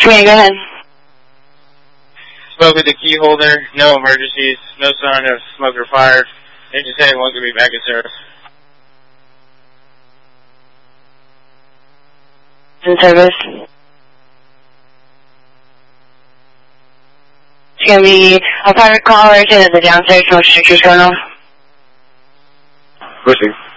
Okay, go ahead. Spoke with the key holder, no emergencies, no sign of smoke or fire. They just said one could be back in service. In service. It's going to be a private caller to the downstairs motion pictures going on. Pushing.